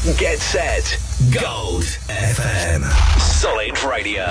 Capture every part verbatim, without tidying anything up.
Get set. Gold F M. Solid Radio.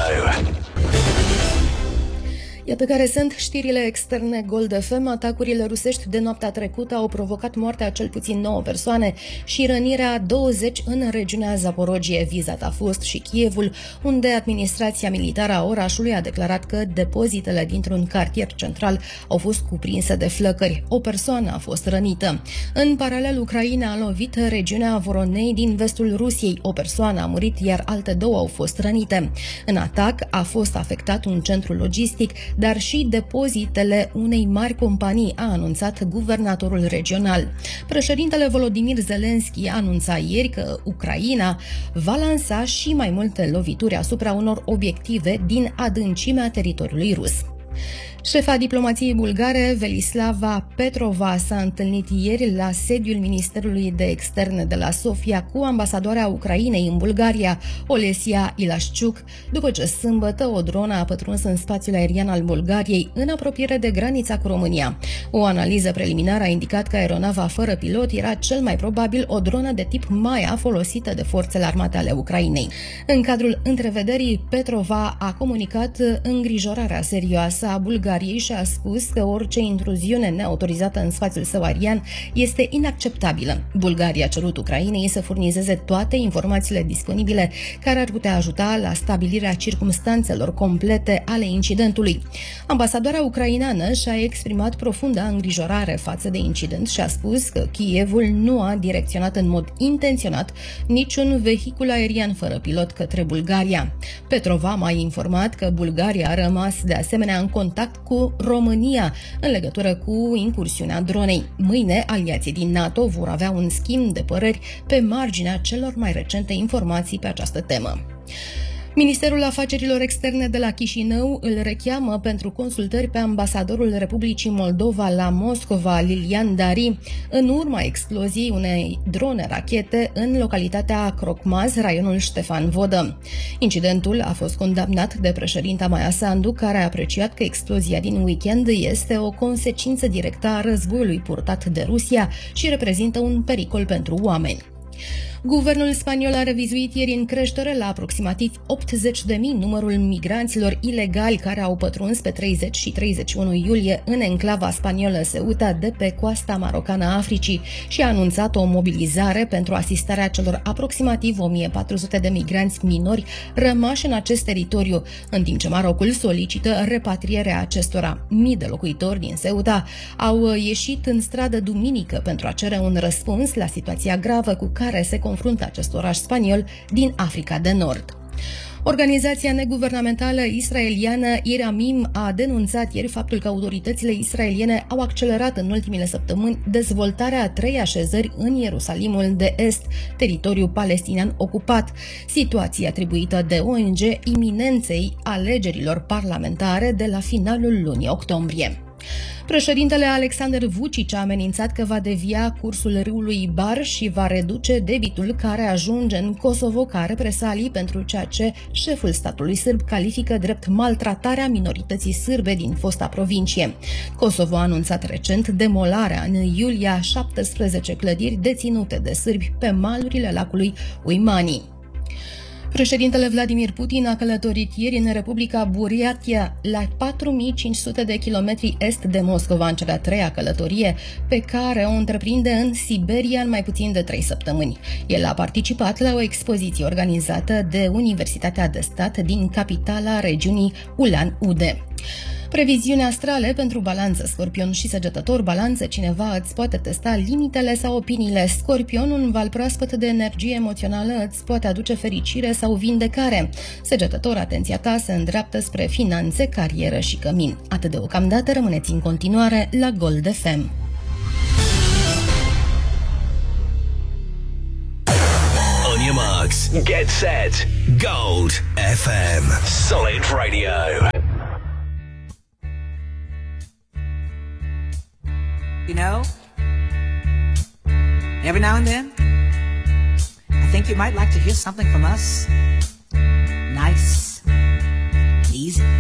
Iată care sunt știrile externe Gold F M. Atacurile rusești de noaptea trecută au provocat moartea a cel puțin nouă persoane și rănirea a douăzeci în regiunea Zaporojie. Vizat a fost și Kievul, unde administrația militară a orașului a declarat că depozitele dintr-un cartier central au fost cuprinse de flăcări. O persoană a fost rănită. În paralel, Ucraina a lovit regiunea Voronei din vestul Rusiei. O persoană a murit, iar alte două au fost rănite. În atac a fost afectat un centru logistic, dar și depozitele unei mari companii, a anunțat guvernatorul regional. Președintele Volodymyr Zelensky a anunțat ieri că Ucraina va lansa și mai multe lovituri asupra unor obiective din adâncimea teritoriului rus. Șefa diplomației bulgare, Velislava Petrova, s-a întâlnit ieri la sediul Ministerului de Externe de la Sofia cu ambasadoarea Ucrainei în Bulgaria, Olesia Ilașciuc, după ce sâmbătă o dronă a pătruns în spațiul aerian al Bulgariei, în apropiere de granița cu România. O analiză preliminară a indicat că aeronava fără pilot era cel mai probabil o dronă de tip Maia folosită de forțele armate ale Ucrainei. În cadrul întrevederii, Petrova a comunicat îngrijorarea serioasă a Bulgariei și a spus că orice intruziune neautorizată în spațiul său aerian este inacceptabilă. Bulgaria a cerut Ucrainei să furnizeze toate informațiile disponibile care ar putea ajuta la stabilirea circumstanțelor complete ale incidentului. Ambasadoarea ucraineană și-a exprimat profunda îngrijorare față de incident și a spus că Kievul nu a direcționat în mod intenționat niciun vehicul aerian fără pilot către Bulgaria. Petrova a mai informat că Bulgaria a rămas de asemenea în contact cu România în legătură cu incursiunea dronei. Mâine, aliații din NATO vor avea un schimb de păreri pe marginea celor mai recente informații pe această temă. Ministerul Afacerilor Externe de la Chișinău îl recheamă pentru consultări pe ambasadorul Republicii Moldova la Moscova, Lilian Dari, în urma exploziei unei drone-rachete în localitatea Crocmaz, raionul Ștefan Vodă. Incidentul a fost condamnat de președinta Maia Sandu, care a apreciat că explozia din weekend este o consecință directă a războiului purtat de Rusia și reprezintă un pericol pentru oameni. Guvernul spaniol a revizuit ieri în creștere la aproximativ optzeci de mii numărul migranților ilegali care au pătruns pe treizeci și treizeci și unu iulie în enclava spaniolă Ceuta de pe coasta marocană a Africii și a anunțat o mobilizare pentru asistarea celor aproximativ o mie patru sute de migranți minori rămași în acest teritoriu, în timp ce Marocul solicită repatrierea acestora. Mii de locuitori din Ceuta au ieșit în stradă duminică pentru a cere un răspuns la situația gravă cu care se confruntă acest oraș spaniol din Africa de Nord. Organizația neguvernamentală israeliană Iramim a denunțat ieri faptul că autoritățile israeliene au accelerat în ultimele săptămâni dezvoltarea a trei așezări în Ierusalimul de Est, teritoriu palestinian ocupat, situație atribuită de O N G iminenței alegerilor parlamentare de la finalul lunii octombrie. Președintele Alexander Vučić a amenințat că va devia cursul râului Bar și va reduce debitul care ajunge în Kosovo ca represalii pentru ceea ce șeful statului sârb califică drept maltratarea minorității sârbe din fosta provincie. Kosovo a anunțat recent demolarea în iulie a șaptesprezece clădiri deținute de sârbi pe malurile lacului Uimani. Președintele Vladimir Putin a călătorit ieri în Republica Buryatia, la patru mii cinci sute de kilometri est de Moscova, în cea de-a treia călătorie pe care o întreprinde în Siberia în mai puțin de trei săptămâni. El a participat la o expoziție organizată de Universitatea de Stat din capitala regiunii Ulan-Ude. Previziuni astrale pentru Balanță, Scorpion și Săgetător. Balanță, cineva îți poate testa limitele sau opiniile. Scorpion, un val proaspăt de energie emoțională îți poate aduce fericire sau vindecare. Săgetător, atenția ta se îndreaptă spre finanțe, carieră și cămin. Atât deocamdată, rămâneți în continuare la Gold F M. On your marks, get set, Gold F M, Solid Radio. You know, every now and then, I think you might like to hear something from us. Nice, easy.